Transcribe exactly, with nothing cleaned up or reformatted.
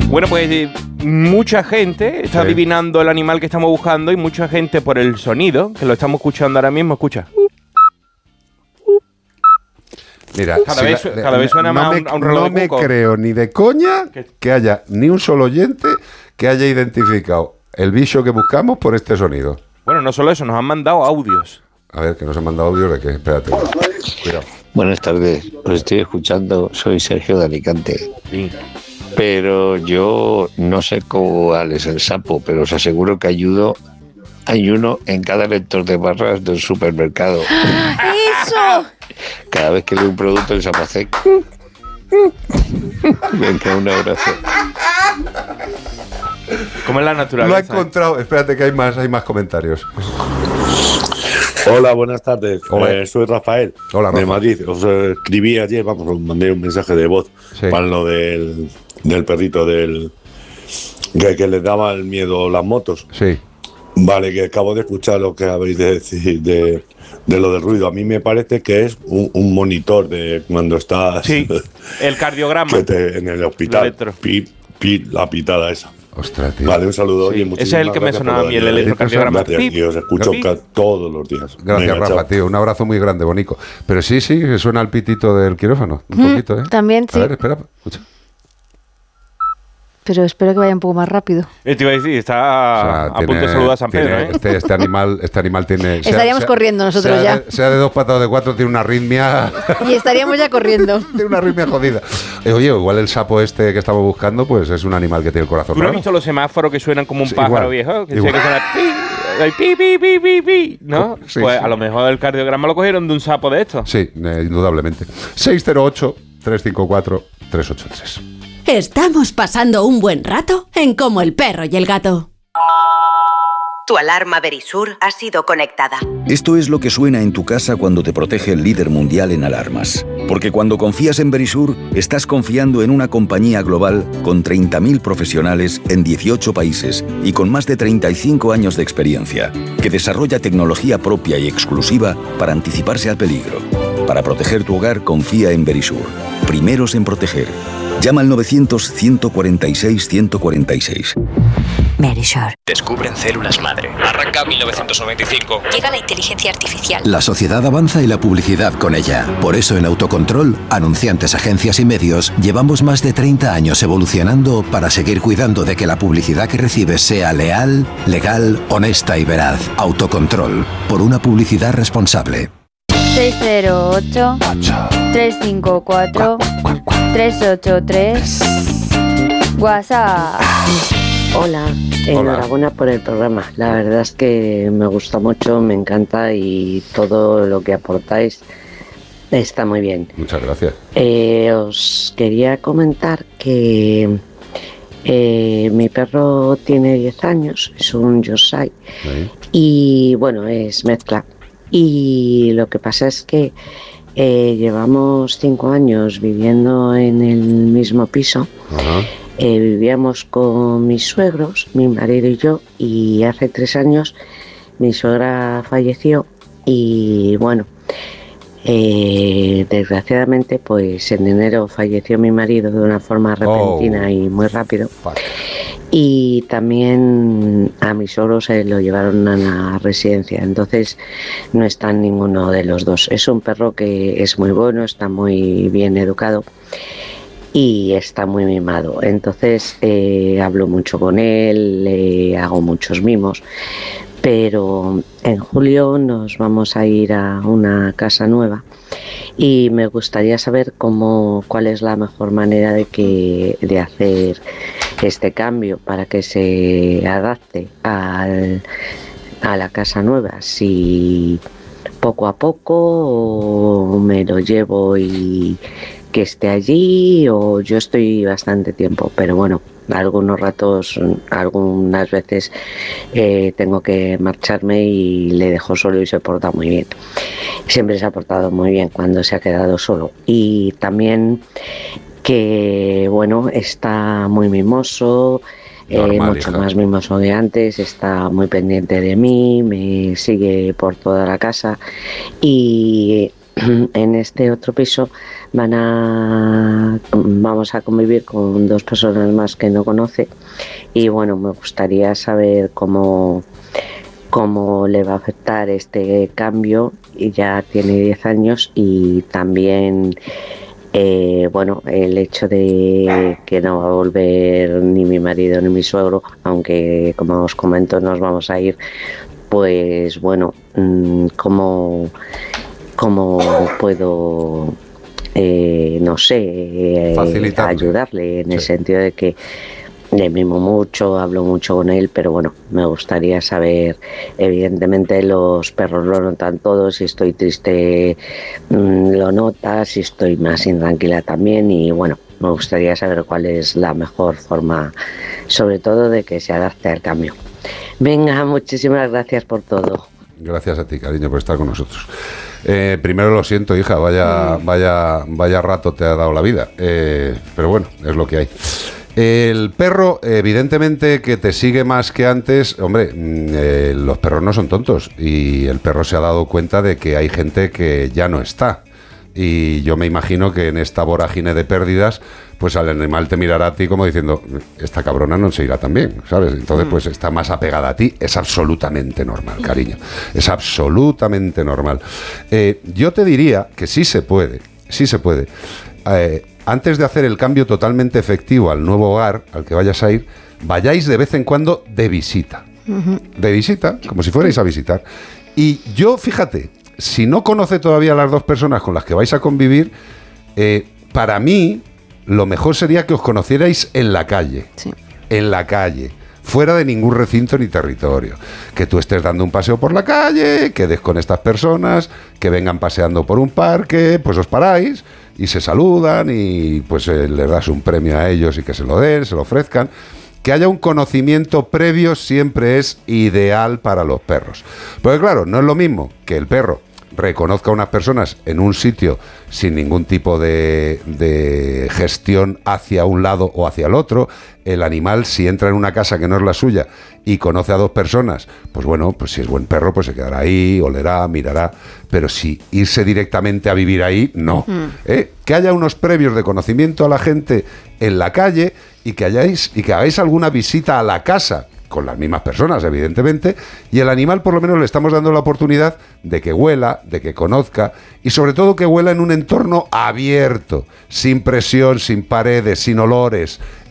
Bueno, pues eh, mucha gente está Sí. adivinando el animal que estamos buscando y mucha gente por el sonido, que lo estamos escuchando ahora mismo, escucha. Mira, Cada si vez- la- cada vez suena no más me, a un- a un reloj no de me cuco. creo ni de coña ¿Qué? que haya ni un solo oyente que haya identificado el bicho que buscamos por este sonido. Bueno, no solo eso, nos han mandado audios. A ver, que nos han mandado audios de que... Espérate. Cuidado. Buenas tardes, os estoy escuchando, soy Sergio de Alicante. Sí. Pero yo no sé cuál es el sapo, pero os aseguro que ayudo, hay uno en cada lector de barras del supermercado. ¡Eso! Cada vez que leo un producto el sapo hace... Venga, un abrazo. ¿Cómo es la Lo ha naturaleza? encontrado. Espérate que hay más, hay más comentarios. Hola, buenas tardes. Hola. Eh, soy Rafael, Hola, de Rafa. Madrid. Os eh, escribí ayer, vamos, os mandé un mensaje de voz Sí. para lo del, del perrito del que, que le daba el miedo las motos. Sí. Vale, que acabo de escuchar lo que habéis de decir de, de lo del ruido. A mí me parece que es un, un monitor de cuando estás Sí, el cardiograma. que te- en el Lo hospital. electro. Pi, pi, la pitada esa. Ostras, tío. Vale, un saludo. Sí, y muchísimas ese es el que me gracias sonaba por a mí, el lo de- electrocardiograma. Gracias, y os escucho Pip. ca- todos los días. Gracias, Venga, Rafa, chao. tío. Un abrazo muy grande, Bonico. Pero sí, sí, que suena el pitito del quirófano. Un Mm, poquito, ¿eh? también, A sí. ver, espera, escucha. Pero espero que vaya un poco más rápido. Eh, te iba a decir, está O sea, a tiene- punto de saludar a San tiene- Pedro, ¿eh? este, este animal, este animal tiene... sea- Estaríamos sea- corriendo nosotros sea ya. de- sea de dos patas o de cuatro, tiene una arritmia... Y estaríamos ya corriendo. tiene una arritmia jodida. Eh, oye, igual el sapo este que estamos buscando, pues es un animal que tiene el corazón ¿Tú no has raro. visto los semáforos que suenan como un Sí, pájaro igual, viejo? Que, igual. que suena pi, el pi, pi, pi, pi, pi, ¿no? Sí, pues sí. a lo mejor el cardiograma lo cogieron de un sapo de estos. Sí, eh, indudablemente. seis cero ocho, tres cinco cuatro, tres ocho tres. Estamos pasando un buen rato en Como el perro y el gato. Tu alarma Verisur ha sido conectada. Esto es lo que suena en tu casa cuando te protege el líder mundial en alarmas. Porque cuando confías en Verisur, estás confiando en una compañía global con treinta mil profesionales en dieciocho países y con más de treinta y cinco años de experiencia, que desarrolla tecnología propia y exclusiva para anticiparse al peligro. Para proteger tu hogar, confía en Verisur. Primeros en proteger. Llama al novecientos, ciento cuarenta y seis, ciento cuarenta y seis. Verisure. Descubren células madre. Arranca mil novecientos noventa y cinco. Llega la inteligencia artificial. La sociedad avanza y la publicidad con ella. Por eso en Autocontrol, anunciantes, agencias y medios, llevamos más de treinta años evolucionando para seguir cuidando de que la publicidad que recibes sea leal, legal, honesta y veraz. Autocontrol, por una publicidad responsable. seis cero ocho, tres cinco cuatro, tres ocho tres. WhatsApp. Hola, enhorabuena por el programa. La verdad es que me gusta mucho, me encanta y todo lo que aportáis está muy bien. Muchas gracias. Eh, os quería comentar que eh, mi perro tiene diez años, es un Yorkshire Sí. y bueno, es mezcla. Y lo que pasa es que eh, llevamos cinco años viviendo en el mismo piso. Ajá. Eh, vivíamos con mis suegros, mi marido y yo, y hace tres años mi suegra falleció y bueno, eh, desgraciadamente pues en enero falleció mi marido de una forma repentina Oh. y muy rápido. Fuck. Y también a mis suegros se lo llevaron a la residencia, entonces no está ninguno de los dos. Es un perro que es muy bueno, está muy bien educado y está muy mimado. Entonces eh, hablo mucho con él, le hago muchos mimos, pero en julio nos vamos a ir a una casa nueva y me gustaría saber cómo, cuál es la mejor manera de que de hacer este cambio para que se adapte al, a la casa nueva. Si poco a poco o me lo llevo y que esté allí, o yo estoy bastante tiempo, pero bueno, algunos ratos, algunas veces eh, tengo que marcharme y le dejo solo y se porta muy bien. Siempre se ha portado muy bien cuando se ha quedado solo. Y también que bueno, está muy mimoso, eh, Normal, mucho hija. más mimoso que antes, está muy pendiente de mí, me sigue por toda la casa y en este otro piso van a vamos a convivir con dos personas más que no conoce y bueno, me gustaría saber cómo cómo le va a afectar este cambio. Y ya tiene diez años y también eh, bueno, el hecho de que no va a volver ni mi marido ni mi suegro, aunque como os comento nos vamos a ir, pues bueno, cómo cómo puedo eh, no sé eh, ayudarle en sí. El sentido de que le mimo mucho, hablo mucho con él, pero bueno, me gustaría saber, evidentemente los perros lo notan todo, si estoy triste mmm, lo nota, si estoy más intranquila también y bueno, me gustaría saber cuál es la mejor forma, sobre todo de que se adapte al cambio. Venga, muchísimas gracias por todo. Gracias a ti, cariño, por estar con nosotros. Eh, primero lo siento, hija, vaya, mm. vaya, vaya rato te ha dado la vida, eh, pero bueno, es lo que hay. El perro, evidentemente, que te sigue más que antes. Hombre, eh, los perros no son tontos y el perro se ha dado cuenta de que hay gente que ya no está. Y yo me imagino que en esta vorágine de pérdidas, pues al animal te mirará a ti como diciendo, esta cabrona no se irá tan bien, ¿sabes? Entonces, pues está más apegada a ti. Es absolutamente normal, cariño. Es absolutamente normal. Eh, yo te diría que sí se puede, sí se puede. Eh, antes de hacer el cambio totalmente efectivo al nuevo hogar al que vayas a ir, vayáis de vez en cuando de visita. Uh-huh. De visita, como si fuerais a visitar. Y yo, fíjate, si no conoce todavía a las dos personas con las que vais a convivir, eh, para mí, lo mejor sería que os conocierais en la calle. Sí. En la calle. Fuera de ningún recinto ni territorio. Que tú estés dando un paseo por la calle, quedes con estas personas, que vengan paseando por un parque, pues os paráis y se saludan y pues eh, les das un premio a ellos y que se lo den, se lo ofrezcan. Que haya un conocimiento previo siempre es ideal para los perros. Porque claro, no es lo mismo que el perro reconozca a unas personas en un sitio sin ningún tipo de, de gestión hacia un lado o hacia el otro. El animal, si entra en una casa que no es la suya y conoce a dos personas, pues bueno, pues si es buen perro, pues se quedará ahí, olerá, mirará. Pero si irse directamente a vivir ahí, no. Uh-huh. ¿Eh? Que haya unos previos de conocimiento a la gente en la calle y que hayáis y que hagáis alguna visita a la casa con las mismas personas, evidentemente, y el animal por lo menos le estamos dando la oportunidad de que huela, de que conozca y sobre todo que huela en un entorno abierto, sin presión, sin paredes, sin olores,